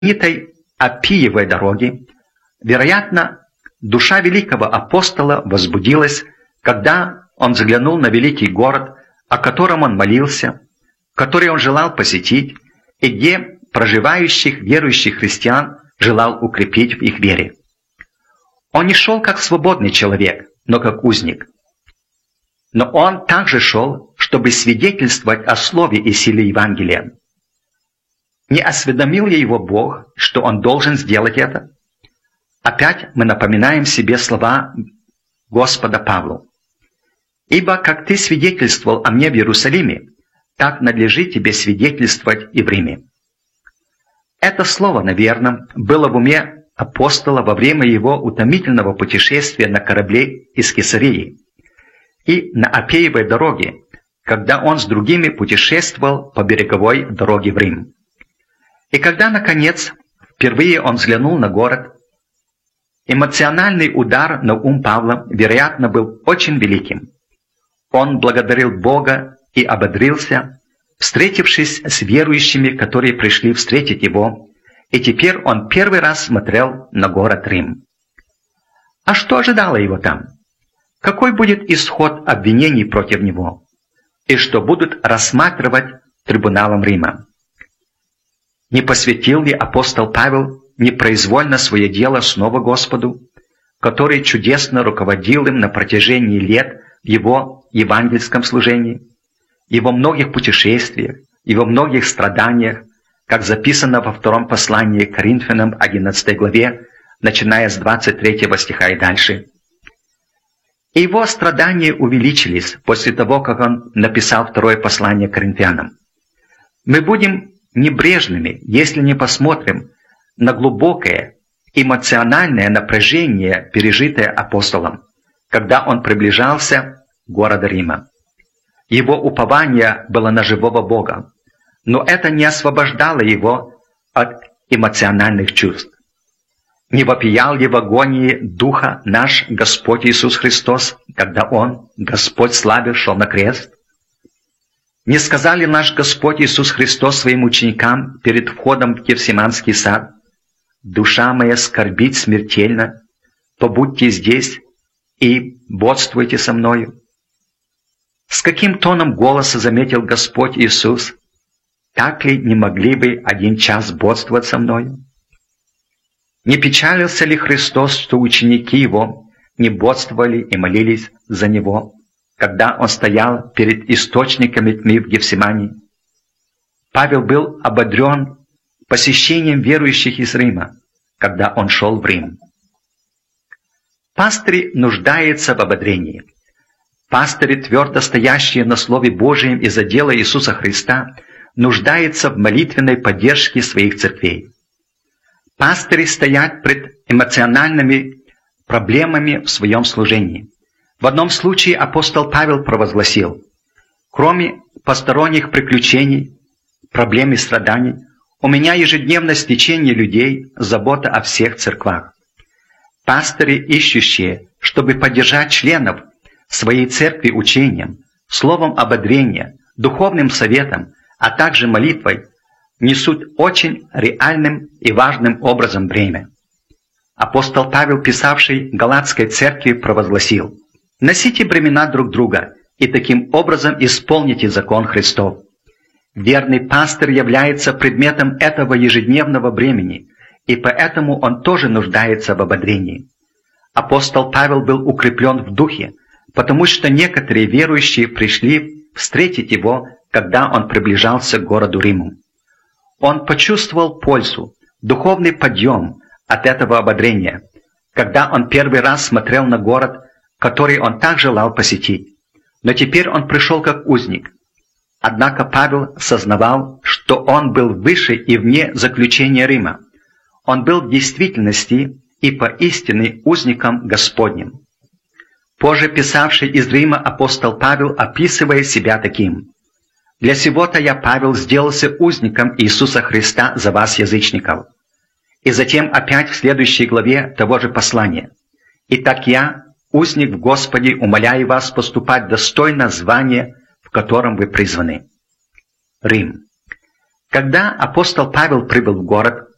знаменитой Аппиевой дороги, вероятно, душа великого апостола возбудилась, когда он взглянул на великий город, о котором он молился, который он желал посетить, и где проживающих верующих христиан желал укрепить в их вере. Он не шел как свободный человек, но как узник. Но он также шел, чтобы свидетельствовать о слове и силе Евангелия. Не осведомил ли его Бог, что он должен сделать это? Опять мы напоминаем себе слова Господа Павлу. «Ибо как ты свидетельствовал о мне в Иерусалиме, так надлежит тебе свидетельствовать и в Риме». Это слово, наверное, было в уме апостола во время его утомительного путешествия на корабле из Кесарии и на Аппиевой дороге, когда он с другими путешествовал по береговой дороге в Рим. И когда, наконец, впервые он взглянул на город, эмоциональный удар на ум Павла, вероятно, был очень великим. Он благодарил Бога и ободрился, встретившись с верующими, которые пришли встретить его, и теперь он первый раз смотрел на город Рим. А что ожидало его там? Какой будет исход обвинений против него? И что будут рассматривать трибуналом Рима? Не посвятил ли апостол Павел непроизвольно свое дело снова Господу, который чудесно руководил им на протяжении лет в его евангельском служении, его многих путешествиях, его многих страданиях, как записано во втором послании к Коринфянам 11 главе, начиная с 23 стиха и дальше. И его страдания увеличились после того, как он написал второе послание к Коринфянам. Мы будем небрежными, если не посмотрим на глубокое эмоциональное напряжение, пережитое апостолом, когда он приближался к городу Рима. Его упование было на живого Бога, но это не освобождало его от эмоциональных чувств. Не вопиял ли в агонии Духа наш Господь Иисус Христос, когда Он, Господь славы, шел на крест? Не сказал ли наш Господь Иисус Христос своим ученикам перед входом в Гефсиманский сад: «Душа моя скорбит смертельно, побудьте здесь и бодствуйте со мною»? С каким тоном голоса заметил Господь Иисус: «Так ли не могли вы 1 час бодствовать со мною?» Не печалился ли Христос, что ученики Его не бодствовали и молились за Него, когда Он стоял перед источниками тьмы в Гефсимании? Павел был ободрен посещением верующих из Рима, когда он шел в Рим. Пастырь нуждается в ободрении. Пастыри, твердо стоящие на Слове Божьем из-за дела Иисуса Христа, нуждаются в молитвенной поддержке своих церквей. Пастыри стоят пред эмоциональными проблемами в своем служении. В одном случае апостол Павел провозгласил: «Кроме посторонних приключений, проблем и страданий, у меня ежедневно стечение людей, забота о всех церквах». Пастыри, ищущие, чтобы поддержать членов своей церкви учением, словом ободрения, духовным советом, а также молитвой, несут очень реальным и важным образом бремя. Апостол Павел, писавший Галатской церкви, провозгласил: «Носите бремена друг друга и таким образом исполните закон Христов». Верный пастырь является предметом этого ежедневного бремени, и поэтому он тоже нуждается в ободрении. Апостол Павел был укреплен в духе, потому что некоторые верующие пришли встретить его, когда он приближался к городу Риму. Он почувствовал пользу, духовный подъем от этого ободрения, когда он первый раз смотрел на город, который он так желал посетить. Но теперь он пришел как узник. Однако Павел сознавал, что он был выше и вне заключения Рима. Он был в действительности и поистине узником Господним. Позже писавший из Рима апостол Павел, описывая себя таким: «Для сего-то я, Павел, сделался узником Иисуса Христа за вас, язычников». И затем опять в следующей главе того же послания: «Итак я, узник в Господе, умоляю вас поступать достойно звания, в котором вы призваны». Рим. Когда апостол Павел прибыл в город,